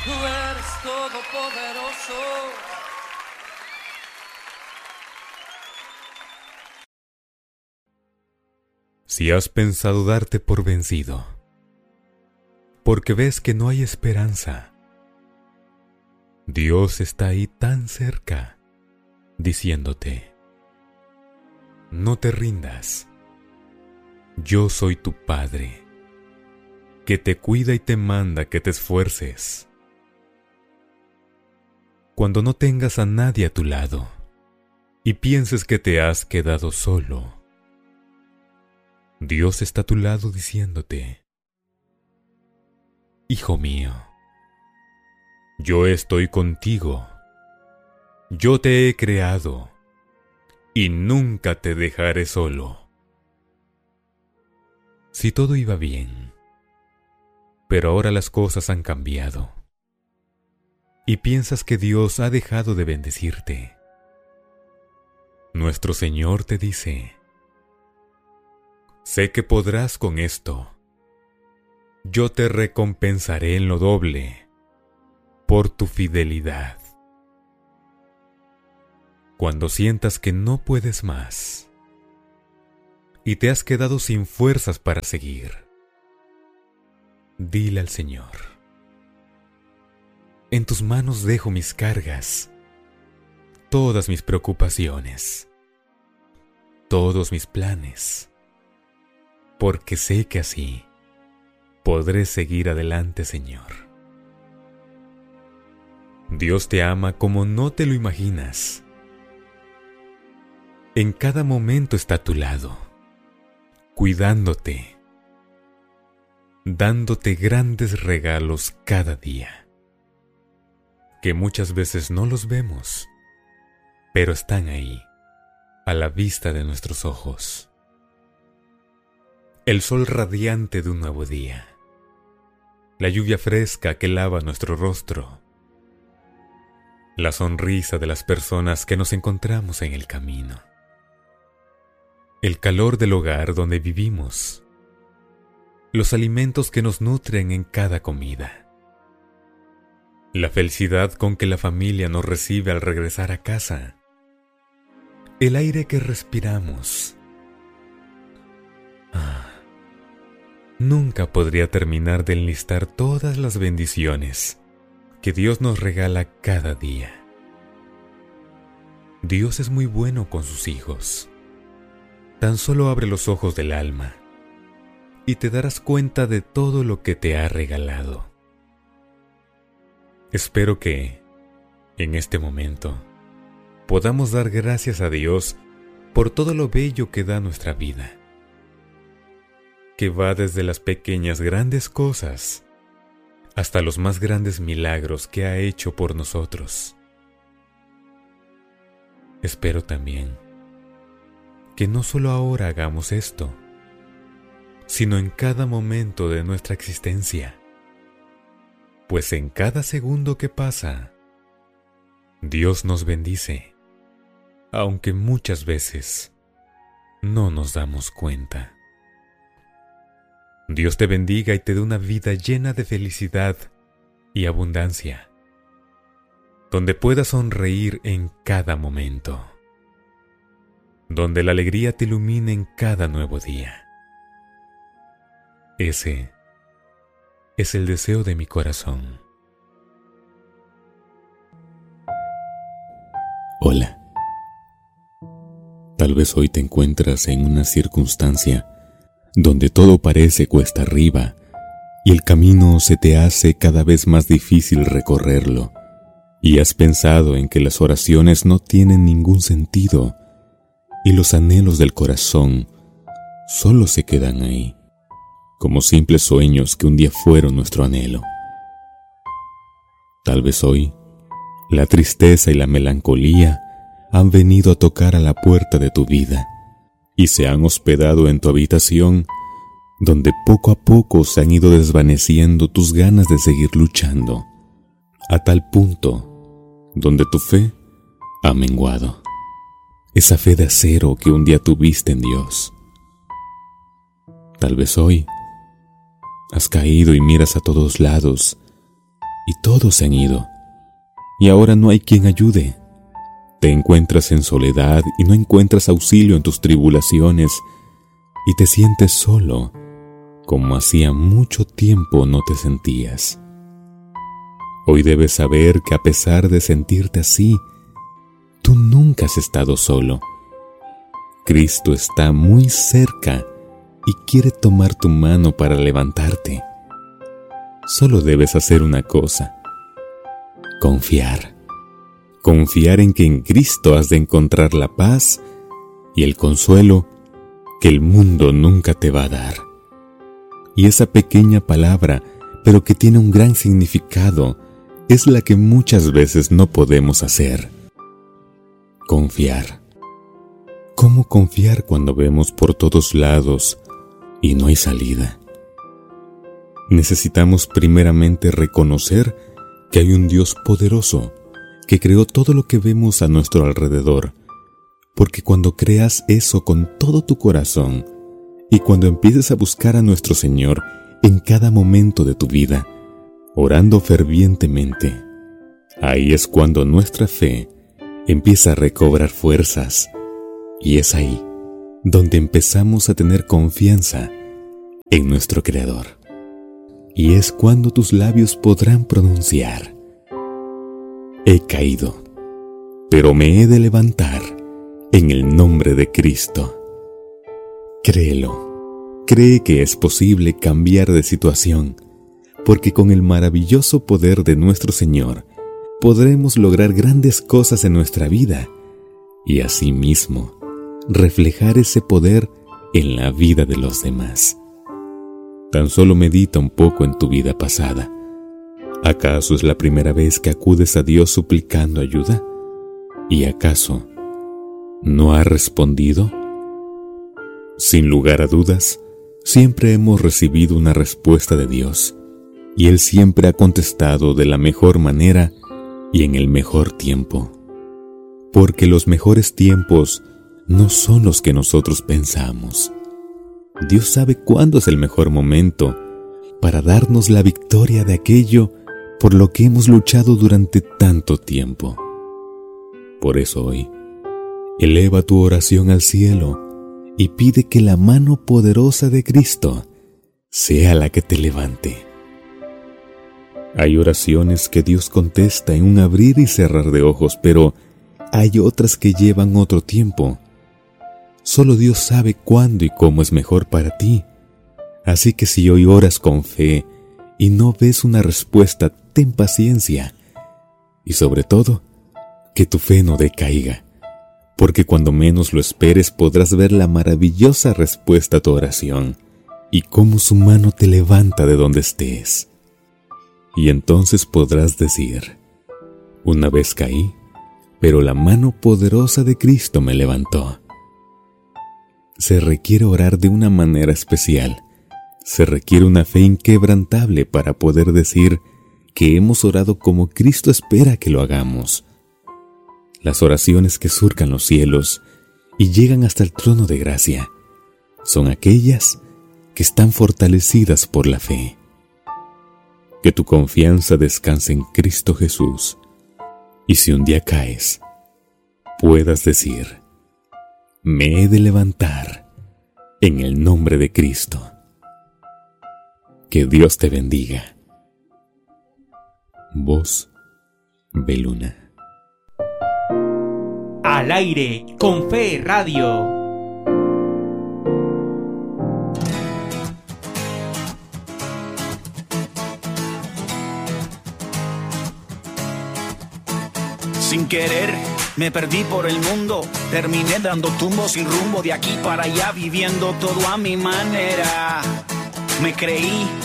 Tú eres todopoderoso. Si has pensado darte por vencido, porque ves que no hay esperanza, Dios está ahí tan cerca, diciéndote: no te rindas. Yo soy tu Padre, que te cuida y te manda que te esfuerces. Cuando no tengas a nadie a tu lado y pienses que te has quedado solo, Dios está a tu lado diciéndote: hijo mío, yo estoy contigo, yo te he creado y nunca te dejaré solo. Si todo iba bien, pero ahora las cosas han cambiado y piensas que Dios ha dejado de bendecirte, nuestro Señor te dice: sé que podrás con esto. Yo te recompensaré en lo doble por tu fidelidad. Cuando sientas que no puedes más y te has quedado sin fuerzas para seguir, dile al Señor: en tus manos dejo mis cargas, todas mis preocupaciones, todos mis planes, porque sé que así podré seguir adelante, Señor. Dios te ama como no te lo imaginas. En cada momento está a tu lado, cuidándote, dándote grandes regalos cada día, que muchas veces no los vemos, pero están ahí, a la vista de nuestros ojos. El sol radiante de un nuevo día, la lluvia fresca que lava nuestro rostro, la sonrisa de las personas que nos encontramos en el camino, el calor del hogar donde vivimos, los alimentos que nos nutren en cada comida, la felicidad con que la familia nos recibe al regresar a casa, el aire que respiramos. Nunca podría terminar de enlistar todas las bendiciones que Dios nos regala cada día. Dios es muy bueno con sus hijos. Tan solo abre los ojos del alma y te darás cuenta de todo lo que te ha regalado. Espero que, en este momento, podamos dar gracias a Dios por todo lo bello que da nuestra vida, que va desde las pequeñas grandes cosas hasta los más grandes milagros que ha hecho por nosotros. Espero también que no solo ahora hagamos esto, sino en cada momento de nuestra existencia, pues en cada segundo que pasa, Dios nos bendice, aunque muchas veces no nos damos cuenta. Dios te bendiga y te dé una vida llena de felicidad y abundancia, donde puedas sonreír en cada momento, donde la alegría te ilumine en cada nuevo día. Ese es el deseo de mi corazón. Hola. Tal vez hoy te encuentras en una circunstancia donde todo parece cuesta arriba y el camino se te hace cada vez más difícil recorrerlo, y has pensado en que las oraciones no tienen ningún sentido y los anhelos del corazón solo se quedan ahí, como simples sueños que un día fueron nuestro anhelo. Tal vez hoy la tristeza y la melancolía han venido a tocar a la puerta de tu vida y se han hospedado en tu habitación, donde poco a poco se han ido desvaneciendo tus ganas de seguir luchando, a tal punto donde tu fe ha menguado, esa fe de acero que un día tuviste en Dios. Tal vez hoy has caído y miras a todos lados y todos se han ido, y ahora no hay quien ayude. Te encuentras en soledad y no encuentras auxilio en tus tribulaciones, y te sientes solo, como hacía mucho tiempo no te sentías. Hoy debes saber que a pesar de sentirte así, tú nunca has estado solo. Cristo está muy cerca y quiere tomar tu mano para levantarte. Solo debes hacer una cosa: confiar. Confiar en que en Cristo has de encontrar la paz y el consuelo que el mundo nunca te va a dar. Y esa pequeña palabra, pero que tiene un gran significado, es la que muchas veces no podemos hacer: confiar. ¿Cómo confiar cuando vemos por todos lados y no hay salida? Necesitamos primeramente reconocer que hay un Dios poderoso que creó todo lo que vemos a nuestro alrededor, porque cuando creas eso con todo tu corazón y cuando empieces a buscar a nuestro Señor en cada momento de tu vida, orando fervientemente, ahí es cuando nuestra fe empieza a recobrar fuerzas, y es ahí donde empezamos a tener confianza en nuestro Creador. Y es cuando tus labios podrán pronunciar: he caído, pero me he de levantar en el nombre de Cristo. Créelo, cree que es posible cambiar de situación, porque con el maravilloso poder de nuestro Señor podremos lograr grandes cosas en nuestra vida y asimismo reflejar ese poder en la vida de los demás. Tan solo medita un poco en tu vida pasada. ¿Acaso es la primera vez que acudes a Dios suplicando ayuda? ¿Y acaso no ha respondido? Sin lugar a dudas, siempre hemos recibido una respuesta de Dios, y Él siempre ha contestado de la mejor manera y en el mejor tiempo. Porque los mejores tiempos no son los que nosotros pensamos. Dios sabe cuándo es el mejor momento para darnos la victoria de aquello por lo que hemos luchado durante tanto tiempo. Por eso hoy, eleva tu oración al cielo y pide que la mano poderosa de Cristo sea la que te levante. Hay oraciones que Dios contesta en un abrir y cerrar de ojos, pero hay otras que llevan otro tiempo. Solo Dios sabe cuándo y cómo es mejor para ti. Así que si hoy oras con fe y no ves una respuesta, ten paciencia. Y sobre todo, que tu fe no decaiga, porque cuando menos lo esperes podrás ver la maravillosa respuesta a tu oración y cómo su mano te levanta de donde estés. Y entonces podrás decir: una vez caí, pero la mano poderosa de Cristo me levantó. Se requiere orar de una manera especial. Se requiere una fe inquebrantable para poder decir que hemos orado como Cristo espera que lo hagamos. Las oraciones que surcan los cielos y llegan hasta el trono de gracia son aquellas que están fortalecidas por la fe. Que tu confianza descanse en Cristo Jesús, y si un día caes, puedas decir: me he de levantar en el nombre de Cristo. Que Dios te bendiga. Voz Beluna. Al aire con Fe Radio. Sin querer, me perdí por el mundo. Terminé dando tumbos sin rumbo, de aquí para allá, viviendo todo a mi manera. Me creí